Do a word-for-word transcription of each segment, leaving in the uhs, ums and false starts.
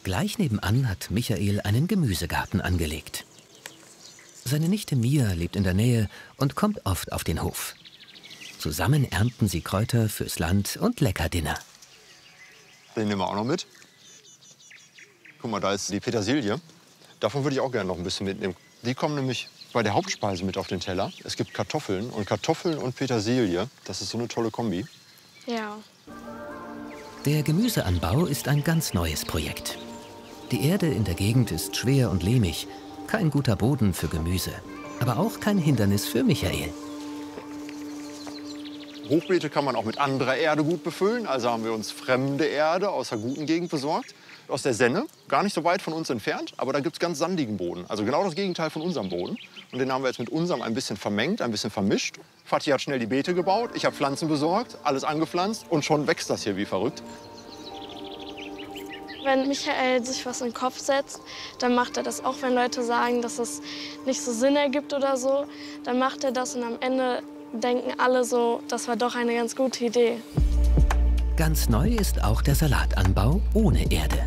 Gleich nebenan hat Michael einen Gemüsegarten angelegt. Seine Nichte Mia lebt in der Nähe und kommt oft auf den Hof. Zusammen ernten sie Kräuter fürs Land und Leckerdinner. Den nehmen wir auch noch mit. Guck mal, da ist die Petersilie. Davon würde ich auch gerne noch ein bisschen mitnehmen. Die kommen nämlich bei der Hauptspeise mit auf den Teller. Es gibt Kartoffeln und Kartoffeln und Petersilie. Das ist so eine tolle Kombi. Ja. Der Gemüseanbau ist ein ganz neues Projekt. Die Erde in der Gegend ist schwer und lehmig. Kein guter Boden für Gemüse. Aber auch kein Hindernis für Michael. Hochbeete kann man auch mit anderer Erde gut befüllen. Also haben wir uns fremde Erde aus der guten Gegend besorgt. Aus der Senne, gar nicht so weit von uns entfernt. Aber da gibt es ganz sandigen Boden. Also genau das Gegenteil von unserem Boden. Und den haben wir jetzt mit unserem ein bisschen vermengt, ein bisschen vermischt. Fatih hat schnell die Beete gebaut. Ich habe Pflanzen besorgt, alles angepflanzt. Und schon wächst das hier wie verrückt. Wenn Michael sich was in den Kopf setzt, dann macht er das. Auch wenn Leute sagen, dass es nicht so Sinn ergibt oder so, dann macht er das und am Ende denken alle so, das war doch eine ganz gute Idee. Ganz neu ist auch der Salatanbau ohne Erde.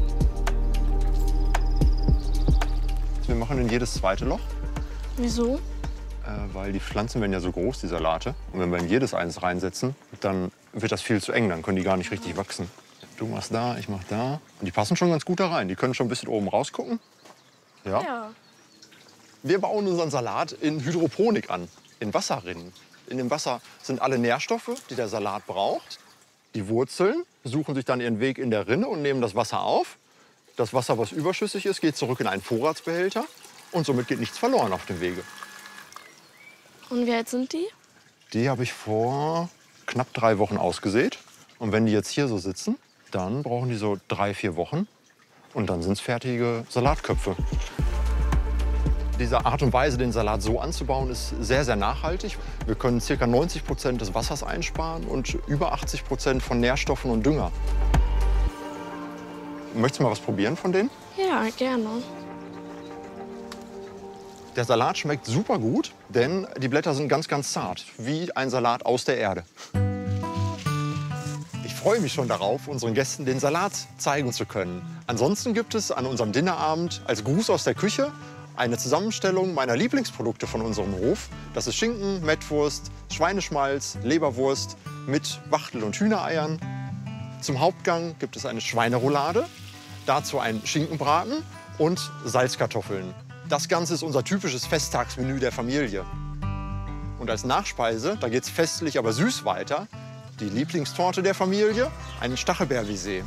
Wir machen in jedes zweite Loch. Wieso? Äh, weil die Pflanzen werden ja so groß, die Salate. Und wenn wir in jedes eins reinsetzen, dann wird das viel zu eng. Dann können die gar nicht richtig wachsen. Du machst da, ich mach da. Und die passen schon ganz gut da rein. Die können schon ein bisschen oben rausgucken. Ja. Ja. Wir bauen unseren Salat in Hydroponik an. In Wasserrinnen. In dem Wasser sind alle Nährstoffe, die der Salat braucht. Die Wurzeln suchen sich dann ihren Weg in der Rinne und nehmen das Wasser auf. Das Wasser, was überschüssig ist, geht zurück in einen Vorratsbehälter. Und somit geht nichts verloren auf dem Wege. Und wie alt sind die? Die habe ich vor knapp drei Wochen ausgesät. Und wenn die jetzt hier so sitzen, dann brauchen die so drei, vier Wochen. Und dann sind es fertige Salatköpfe. Diese Art und Weise, den Salat so anzubauen, ist sehr, sehr nachhaltig. Wir können ca. neunzig Prozent des Wassers einsparen und über achtzig Prozent von Nährstoffen und Dünger. Möchtest du mal was probieren von denen? Ja, gerne. Der Salat schmeckt super gut, denn die Blätter sind ganz, ganz zart, wie ein Salat aus der Erde. Ich freue mich schon darauf, unseren Gästen den Salat zeigen zu können. Ansonsten gibt es an unserem Dinnerabend als Gruß aus der Küche eine Zusammenstellung meiner Lieblingsprodukte von unserem Hof. Das ist Schinken, Mettwurst, Schweineschmalz, Leberwurst mit Wachtel- und Hühnereiern. Zum Hauptgang gibt es eine Schweineroulade, dazu ein Schinkenbraten und Salzkartoffeln. Das Ganze ist unser typisches Festtagsmenü der Familie. Und als Nachspeise, da geht's festlich, aber süß weiter, die Lieblingstorte der Familie, einen Stachelbeervisé.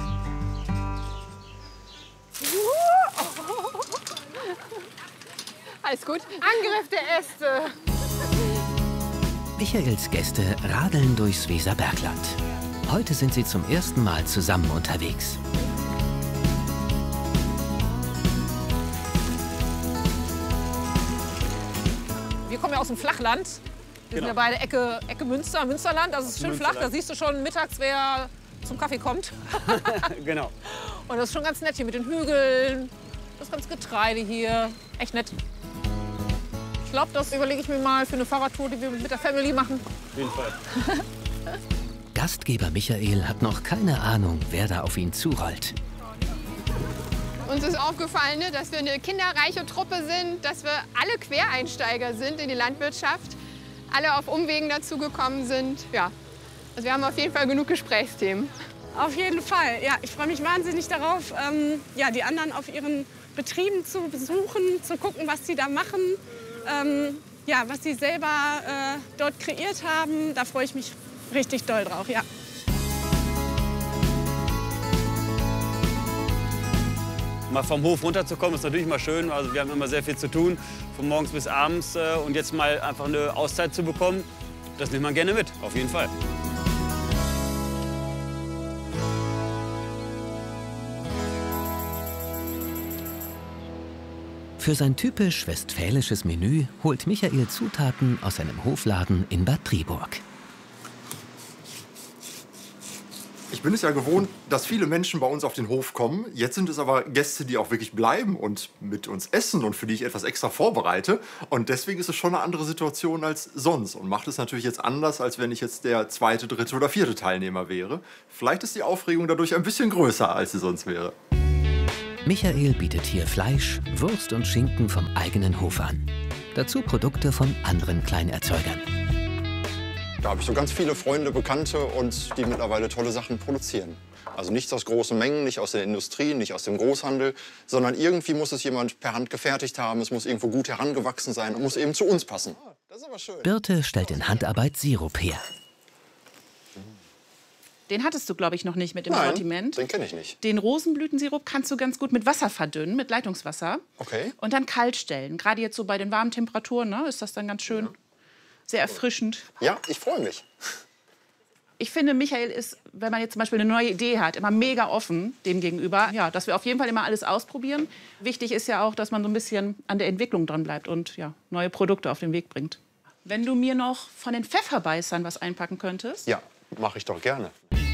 Alles gut. Angriff der Äste. Michaels Gäste radeln durchs Weserbergland. Heute sind sie zum ersten Mal zusammen unterwegs. Wir kommen ja aus dem Flachland. Wir Genau. sind ja beide Ecke, Ecke Münster, Münsterland. Das ist schön flach. Da Münsterland. siehst du schon mittags, wer zum Kaffee kommt. Genau. Und das ist schon ganz nett hier mit den Hügeln. Das ganze Getreide hier. Echt nett. Ich glaube, das überlege ich mir mal für eine Fahrradtour, die wir mit der Family machen. Auf jeden Fall. Gastgeber Michael hat noch keine Ahnung, wer da auf ihn zurollt. Uns ist aufgefallen, ne, dass wir eine kinderreiche Truppe sind, dass wir alle Quereinsteiger sind in die Landwirtschaft, alle auf Umwegen dazugekommen sind. Ja, also wir haben auf jeden Fall genug Gesprächsthemen. Auf jeden Fall. Ja, ich freue mich wahnsinnig darauf, ähm, ja, die anderen auf ihren Betrieben zu besuchen, zu gucken, was sie da machen, ähm, ja, was sie selber äh, dort kreiert haben. Da freue ich mich richtig doll drauf. Ja. Mal vom Hof runterzukommen, ist natürlich mal schön. Also wir haben immer sehr viel zu tun, von morgens bis abends. Äh, und jetzt mal einfach eine Auszeit zu bekommen, das nimmt man gerne mit, auf jeden Fall. Für sein typisch westfälisches Menü holt Michael Zutaten aus seinem Hofladen in Bad Triburg. Ich bin es ja gewohnt, dass viele Menschen bei uns auf den Hof kommen. Jetzt sind es aber Gäste, die auch wirklich bleiben und mit uns essen und für die ich etwas extra vorbereite. Und deswegen ist es schon eine andere Situation als sonst und macht es natürlich jetzt anders, als wenn ich jetzt der zweite, dritte oder vierte Teilnehmer wäre. Vielleicht ist die Aufregung dadurch ein bisschen größer, als sie sonst wäre. Michael bietet hier Fleisch, Wurst und Schinken vom eigenen Hof an. Dazu Produkte von anderen Kleinerzeugern. Da habe ich so ganz viele Freunde, Bekannte und die mittlerweile tolle Sachen produzieren. Also nichts aus großen Mengen, nicht aus der Industrie, nicht aus dem Großhandel, sondern irgendwie muss es jemand per Hand gefertigt haben, es muss irgendwo gut herangewachsen sein und muss eben zu uns passen. Das ist aber schön. Birte stellt in Handarbeit Sirup her. Den hattest du, glaube ich, noch nicht mit dem Nein, Sortiment. Den kenne ich nicht. Den Rosenblütensirup kannst du ganz gut mit Wasser verdünnen, mit Leitungswasser. Okay. Und dann kalt stellen. Gerade jetzt so bei den warmen Temperaturen, ne, ist das dann ganz schön, ja. Sehr erfrischend. Ja, ich freue mich. Ich finde, Michael ist, wenn man jetzt zum Beispiel eine neue Idee hat, immer mega offen dem gegenüber. Ja, dass wir auf jeden Fall immer alles ausprobieren. Wichtig ist ja auch, dass man so ein bisschen an der Entwicklung dran bleibt und ja, neue Produkte auf den Weg bringt. Wenn du mir noch von den Pfefferbeißern was einpacken könntest. Ja, mache ich doch gerne.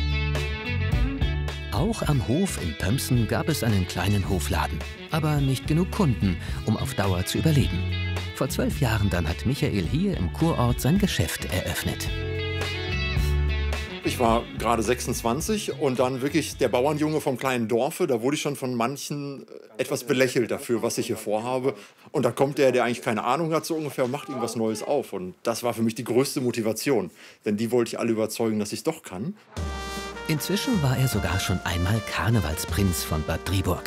Auch am Hof in Pömsen gab es einen kleinen Hofladen. Aber nicht genug Kunden, um auf Dauer zu überleben. Vor zwölf Jahren dann hat Michael hier im Kurort sein Geschäft eröffnet. Ich war gerade sechsundzwanzig und dann wirklich der Bauernjunge vom kleinen Dorfe. Da wurde ich schon von manchen etwas belächelt dafür, was ich hier vorhabe. Und da kommt der, der eigentlich keine Ahnung hat, so ungefähr, und macht irgendwas Neues auf. Und das war für mich die größte Motivation. Denn die wollte ich alle überzeugen, dass ich es doch kann. Inzwischen war er sogar schon einmal Karnevalsprinz von Bad Driburg.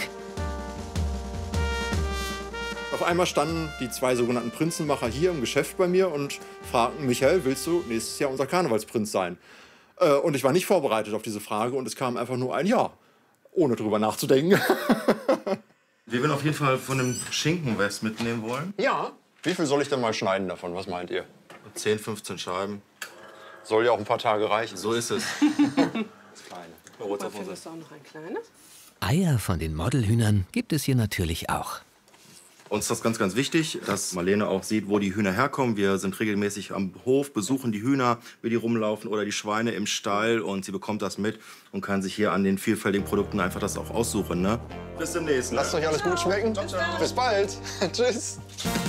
Auf einmal standen die zwei sogenannten Prinzenmacher hier im Geschäft bei mir und fragten, Michael, willst du nächstes Jahr unser Karnevalsprinz sein? Und ich war nicht vorbereitet auf diese Frage und es kam einfach nur ein Ja, ohne drüber nachzudenken. Wir werden auf jeden Fall von dem Schinken was mitnehmen wollen. Ja. Wie viel soll ich denn mal schneiden davon? Was meint ihr? zehn, fünfzehn Scheiben. Soll ja auch ein paar Tage reichen. So ist es. Das Kleine. Findest du auch noch ein kleines? Eier von den Modelhühnern gibt es hier natürlich auch. Uns ist das ganz, ganz wichtig, dass Marlene auch sieht, wo die Hühner herkommen. Wir sind regelmäßig am Hof, besuchen die Hühner, wie die rumlaufen oder die Schweine im Stall. Und sie bekommt das mit und kann sich hier an den vielfältigen Produkten einfach das auch aussuchen. Ne? Bis zum nächsten Mal. Lasst euch alles gut schmecken. Ciao, ciao. Bis bald. Tschüss.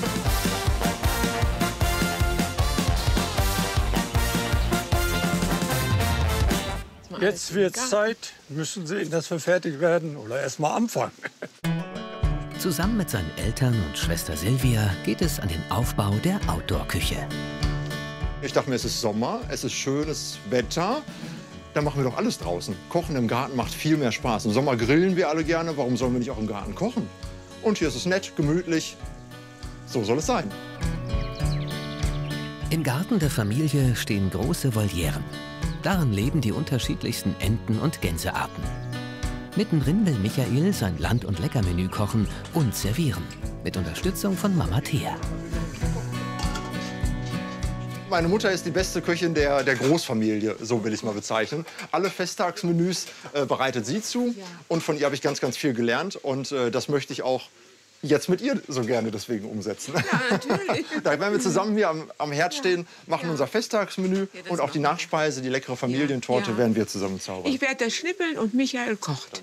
Jetzt wird es Zeit, müssen sehen, dass wir fertig werden oder erst mal anfangen. Zusammen mit seinen Eltern und Schwester Silvia geht es an den Aufbau der Outdoor-Küche. Ich dachte mir, es ist Sommer, es ist schönes Wetter. Dann machen wir doch alles draußen. Kochen im Garten macht viel mehr Spaß. Im Sommer grillen wir alle gerne. Warum sollen wir nicht auch im Garten kochen? Und hier ist es nett, gemütlich. So soll es sein. Im Garten der Familie stehen große Volieren. Darin leben die unterschiedlichsten Enten- und Gänsearten. Mittendrin will Michael sein Land- und Leckermenü kochen und servieren. Mit Unterstützung von Mama Thea. Meine Mutter ist die beste Köchin der, der Großfamilie, so will ich es mal bezeichnen. Alle Festtagsmenüs äh, bereitet sie zu. Ja. Und von ihr habe ich ganz, ganz viel gelernt. Und äh, das möchte ich auch jetzt mit ihr so gerne deswegen umsetzen. Ja, natürlich. Da werden wir zusammen hier am, am Herd stehen, machen ja. unser Festtagsmenü ja, und auch die Nachspeise, die leckere Familientorte, ja. werden wir zusammen zaubern. Ich werde das schnippeln und Michael kocht.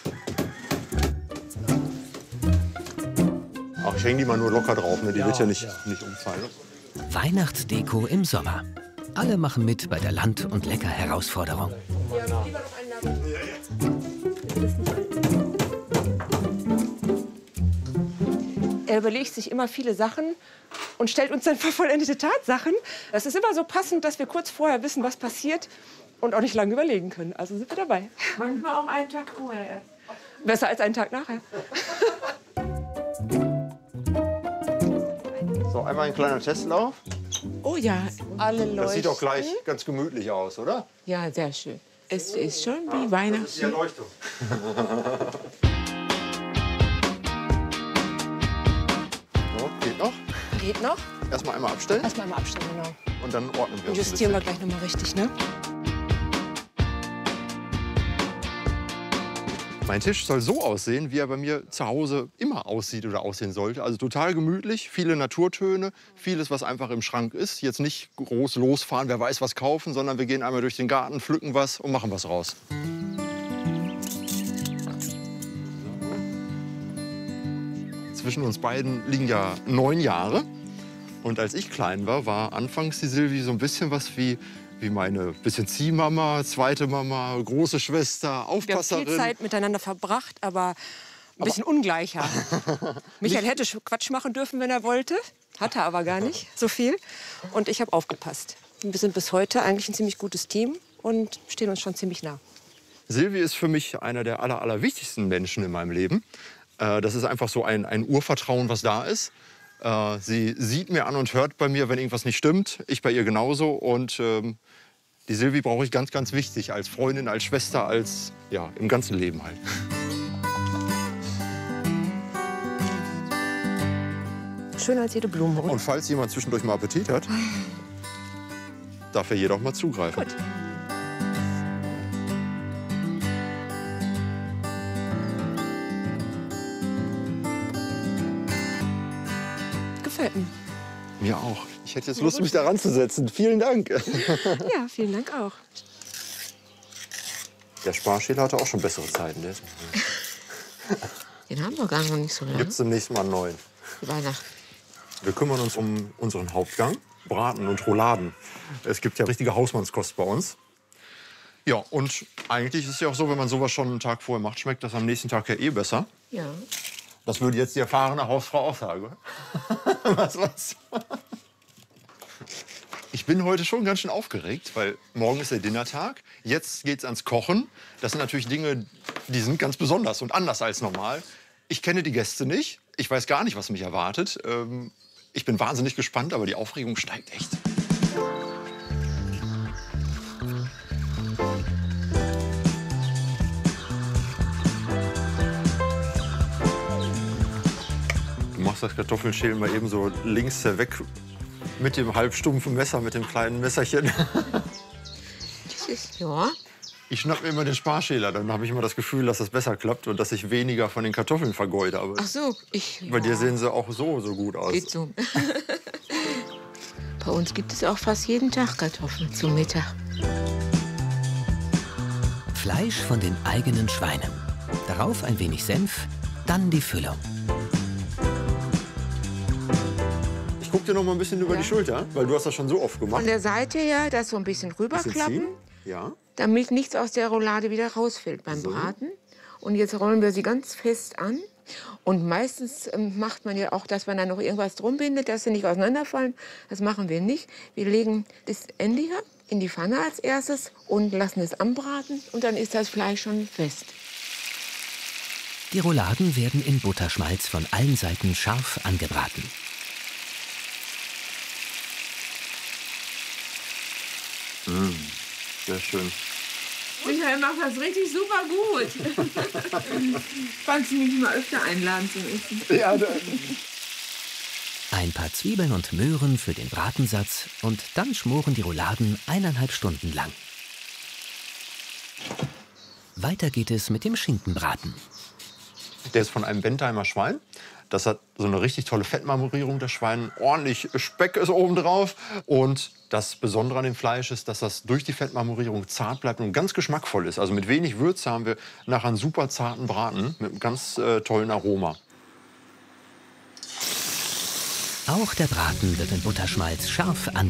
Ach, ich hänge die mal nur locker drauf, ne? Die ja, wird ja nicht, ja. nicht umfallen. Weihnachtsdeko im Sommer. Alle machen mit bei der Land- und Lecker-Herausforderung. Er überlegt sich immer viele Sachen und stellt uns dann vor vollendete Tatsachen. Das ist immer so passend, dass wir kurz vorher wissen, was passiert und auch nicht lange überlegen können. Also sind wir dabei. Manchmal auch einen Tag vorher. Besser als einen Tag nachher. So, einmal ein kleiner Testlauf. Oh ja, alle Leute. Das sieht doch gleich ganz gemütlich aus, oder? Ja, sehr schön. Es ist schon wie Weihnachten. Das ist die Erleuchtung. So, geht noch. Geht noch. Erstmal einmal abstellen. Erstmal einmal abstellen, genau. Und dann ordnen wir Und uns justieren wir ein gleich noch mal richtig, ne? Mein Tisch soll so aussehen, wie er bei mir zu Hause immer aussieht oder aussehen sollte. Also total gemütlich, viele Naturtöne, vieles, was einfach im Schrank ist. Jetzt nicht groß losfahren, wer weiß was kaufen, sondern wir gehen einmal durch den Garten, pflücken was und machen was raus. Zwischen uns beiden liegen ja neun Jahre. Und als ich klein war, war anfangs die Silvi so ein bisschen was wie, wie meine bisschen Ziehmama, zweite Mama, große Schwester, Aufpasserin. Wir haben viel Zeit miteinander verbracht, aber Ein bisschen ungleicher. Michael hätte Quatsch machen dürfen, wenn er wollte. Hat er aber gar nicht so viel. Und ich habe aufgepasst. Wir sind bis heute eigentlich ein ziemlich gutes Team und stehen uns schon ziemlich nah. Silvi ist für mich einer der aller, allerwichtigsten Menschen in meinem Leben. Das ist einfach so ein, ein Urvertrauen, was da ist. Sie sieht mir an und hört bei mir, wenn irgendwas nicht stimmt. Ich bei ihr genauso. Und ähm, die Silvi brauche ich ganz, ganz wichtig. Als Freundin, als Schwester, als, ja, im ganzen Leben halt. Schöner als jede Blume. Und falls jemand zwischendurch mal Appetit hat, darf ja jeder auch mal zugreifen. Gut. Gefällt mir. Mir auch. Ich hätte jetzt Lust, mich da ranzusetzen. Vielen Dank. Ja, vielen Dank auch. Der Sparschäler hatte auch schon bessere Zeiten. Ne? Den haben wir gar noch nicht so lange. Gibt's demnächst mal einen neuen. Weihnachten. Wir kümmern uns um unseren Hauptgang, Braten und Rouladen. Es gibt ja richtige Hausmannskost bei uns. Ja, und eigentlich ist es ja auch so, wenn man sowas schon einen Tag vorher macht, schmeckt das am nächsten Tag ja eh besser. Ja. Das würde jetzt die erfahrene Hausfrau auch sagen. Was, was? Ich bin heute schon ganz schön aufgeregt, weil morgen ist der Dinnertag. Jetzt geht's ans Kochen. Das sind natürlich Dinge, die sind ganz besonders und anders als normal. Ich kenne die Gäste nicht. Ich weiß gar nicht, was mich erwartet. Ähm, ich bin wahnsinnig gespannt, aber die Aufregung steigt echt. Du machst das Kartoffelschälen mal eben so links weg mit dem halbstumpfen Messer, mit dem kleinen Messerchen. Das ist, ja. Ich schnapp mir immer den Sparschäler, dann habe ich immer das Gefühl, dass das besser klappt und dass ich weniger von den Kartoffeln vergeude. Aber ach so, ich. Bei ja. dir sehen sie auch so, so gut aus. Geht so. Bei uns gibt es auch fast jeden Tag Kartoffeln zum Mittag. Fleisch von den eigenen Schweinen. Darauf ein wenig Senf, dann die Füllung. Ich guck dir noch mal ein bisschen über ja. die Schulter, weil du hast das schon so oft gemacht. Von der Seite her das so ein bisschen rüberklappen, ja. damit nichts aus der Roulade wieder rausfällt beim so. Braten. Und jetzt rollen wir sie ganz fest an. Und meistens ähm, macht man ja auch, dass man da noch irgendwas drum bindet, dass sie nicht auseinanderfallen. Das machen wir nicht. Wir legen das Ende hier in die Pfanne als erstes und lassen es anbraten. Und dann ist das Fleisch schon fest. Die Rouladen werden in Butterschmalz von allen Seiten scharf angebraten. Mmh, sehr schön. Michael macht das richtig super gut. Kannst du mich mal öfter einladen zum Essen? Ja, Ein paar Zwiebeln und Möhren für den Bratensatz und dann schmoren die Rouladen eineinhalb Stunden lang. Weiter geht es mit dem Schinkenbraten. Der ist von einem Bentheimer Schwein. Das hat so eine richtig tolle Fettmarmorierung des Schweins. Ordentlich Speck ist oben drauf. Und das Besondere an dem Fleisch ist, dass das durch die Fettmarmorierung zart bleibt und ganz geschmackvoll ist. Also mit wenig Würze haben wir nachher einen super zarten Braten mit einem ganz äh, tollen Aroma. Auch der Braten wird in Butterschmalz scharf angebraten.